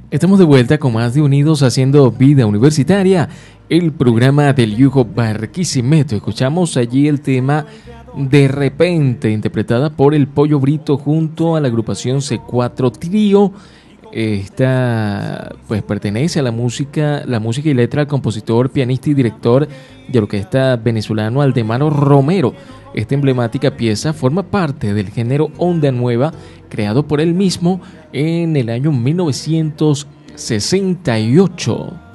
Estamos de vuelta con más de Unidos Haciendo Vida Universitaria, el programa del Yugo Barquisimeto. Escuchamos allí el tema De Repente, interpretada por el Pollo Brito junto a la agrupación C4 Trío. Esta pues pertenece a la música y letra del compositor, pianista y director de orquesta venezolano Aldemaro Romero. Esta emblemática pieza forma parte del género onda nueva, creado por él mismo en el año 1968.